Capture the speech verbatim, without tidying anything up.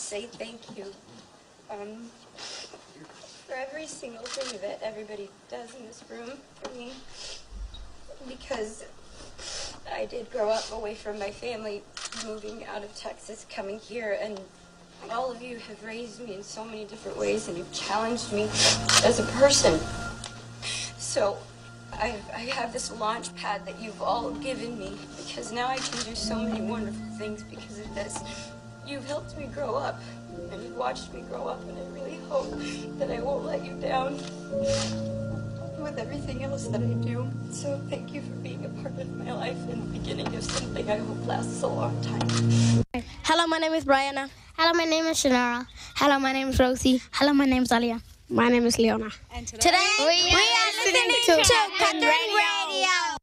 say thank you um, for every single thing that everybody does in this room for me, because I did grow up away from my family, moving out of Texas, coming here, and all of you have raised me in so many different ways, and you've challenged me as a person. So I, I have this launch pad that you've all given me, because now I can do so many wonderful things because of this. You've helped me grow up, and you've watched me grow up, and I really hope that I won't let you down with everything else that I do. So thank you for being a part of my life and the beginning of something I hope lasts a long time. Hello, my name is Brianna. Hello, my name is Shanara. Hello, my name is Rosie. Hello, my name is Alia. My name is Leona. And today, today we, we are listening to Children Radio.